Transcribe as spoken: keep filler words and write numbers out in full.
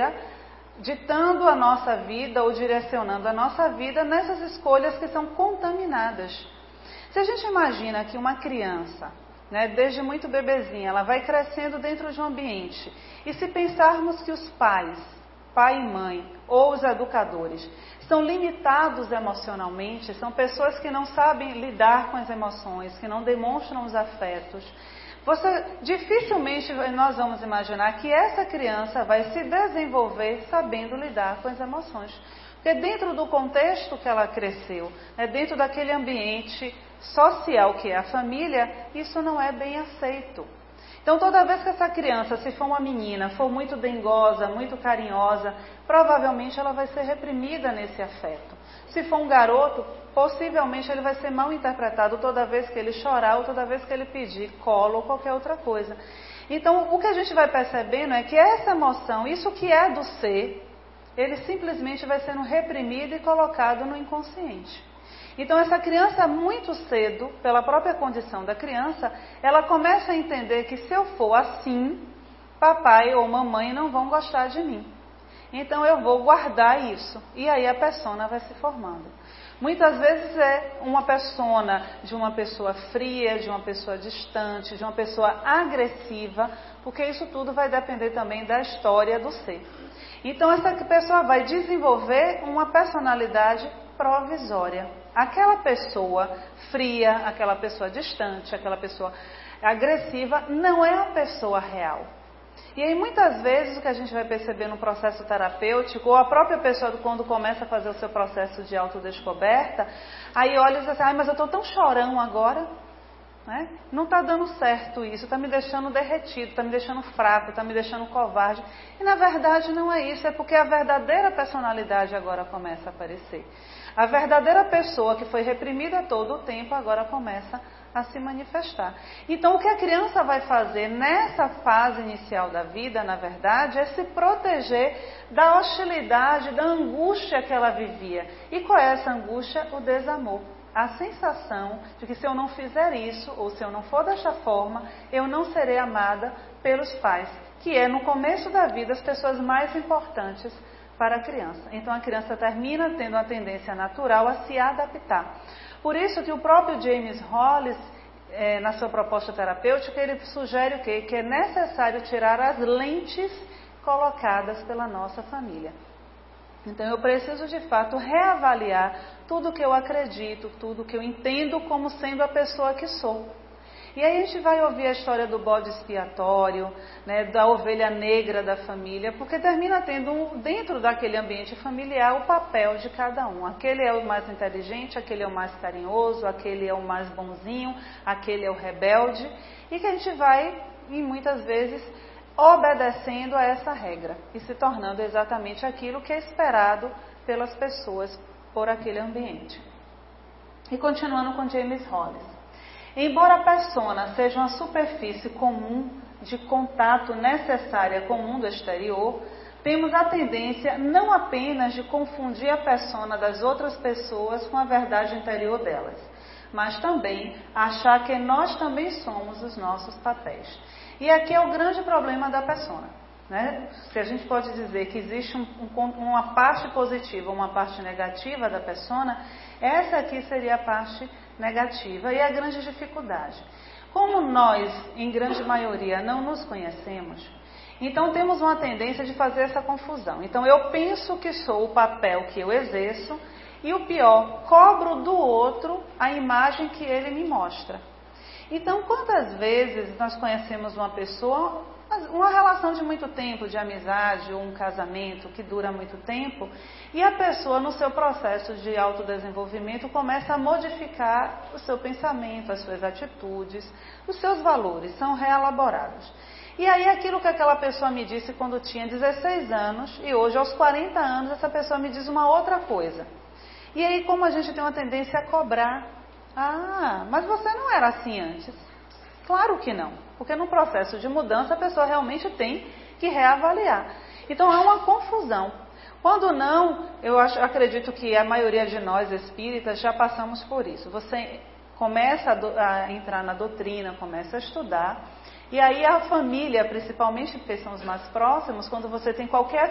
maneira, ditando a nossa vida ou direcionando a nossa vida nessas escolhas que são contaminadas. Se a gente imagina que uma criança, né, desde muito bebezinha, ela vai crescendo dentro de um ambiente, e se pensarmos que os pais, pai e mãe, ou os educadores, são limitados emocionalmente, são pessoas que não sabem lidar com as emoções, que não demonstram os afetos, você, dificilmente nós vamos imaginar que essa criança vai se desenvolver sabendo lidar com as emoções. Porque dentro do contexto que ela cresceu, né, dentro daquele ambiente social que é a família, isso não é bem aceito. Então, toda vez que essa criança, se for uma menina, for muito dengosa, muito carinhosa, provavelmente ela vai ser reprimida nesse afeto. Se for um garoto, possivelmente ele vai ser mal interpretado toda vez que ele chorar ou toda vez que ele pedir colo ou qualquer outra coisa. Então, o que a gente vai percebendo é que essa emoção, isso que é do ser, ele simplesmente vai sendo reprimido e colocado no inconsciente. Então, essa criança, muito cedo, pela própria condição da criança, ela começa a entender que se eu for assim, papai ou mamãe não vão gostar de mim. Então, eu vou guardar isso. E aí a persona vai se formando. Muitas vezes é uma persona de uma pessoa fria, de uma pessoa distante, de uma pessoa agressiva, porque isso tudo vai depender também da história do ser. Então, essa pessoa vai desenvolver uma personalidade provisória. Aquela pessoa fria, aquela pessoa distante, aquela pessoa agressiva, não é a pessoa real. E aí, muitas vezes, o que a gente vai perceber no processo terapêutico, ou a própria pessoa, quando começa a fazer o seu processo de autodescoberta, aí olha e diz assim, ai, mas eu estou tão chorão agora, né? Não está dando certo isso, está me deixando derretido, está me deixando fraco, está me deixando covarde. E, na verdade, não é isso, é porque a verdadeira personalidade agora começa a aparecer. A verdadeira pessoa que foi reprimida todo o tempo agora começa a se manifestar. Então, o que a criança vai fazer nessa fase inicial da vida, na verdade, é se proteger da hostilidade, da angústia que ela vivia. E qual é essa angústia? O desamor. A sensação de que se eu não fizer isso, ou se eu não for desta forma, eu não serei amada pelos pais, que é no começo da vida as pessoas mais importantes para a criança. Então a criança termina tendo uma tendência natural a se adaptar. Por isso que o próprio James Hollis, é, na sua proposta terapêutica, ele sugere o quê? Que é necessário tirar as lentes colocadas pela nossa família. Então eu preciso de fato reavaliar tudo que eu acredito, tudo que eu entendo como sendo a pessoa que sou. E aí a gente vai ouvir a história do bode expiatório, né, da ovelha negra da família, porque termina tendo dentro daquele ambiente familiar o papel de cada um. Aquele é o mais inteligente, aquele é o mais carinhoso, aquele é o mais bonzinho, aquele é o rebelde, e que a gente vai, e muitas vezes, obedecendo a essa regra e se tornando exatamente aquilo que é esperado pelas pessoas por aquele ambiente. E continuando com James Hollis. Embora a persona seja uma superfície comum de contato necessária com o mundo exterior, temos a tendência não apenas de confundir a persona das outras pessoas com a verdade interior delas, mas também achar que nós também somos os nossos papéis. E aqui é o grande problema da persona, né? Se a gente pode dizer que existe um, um, uma parte positiva, uma parte negativa da persona, essa aqui seria a parte negativa e a grande dificuldade. Como nós, em grande maioria, não nos conhecemos, então temos uma tendência de fazer essa confusão. Então eu penso que sou o papel que eu exerço e o pior, cobro do outro a imagem que ele me mostra. Então, quantas vezes nós conhecemos uma pessoa, uma relação de muito tempo, de amizade ou um casamento que dura muito tempo, e a pessoa, no seu processo de autodesenvolvimento, começa a modificar o seu pensamento, as suas atitudes, os seus valores, são reelaborados. E aí, aquilo que aquela pessoa me disse quando tinha dezesseis anos, e hoje, aos quarenta anos, essa pessoa me diz uma outra coisa. E aí, como a gente tem uma tendência a cobrar, ah, mas você não era assim antes. Claro que não, porque no processo de mudança a pessoa realmente tem que reavaliar. Então há uma confusão. Quando não, eu acho, acredito que a maioria de nós espíritas já passamos por isso. Você começa a, do, a entrar na doutrina, começa a estudar, e aí a família, principalmente porque são os mais próximos, quando você tem qualquer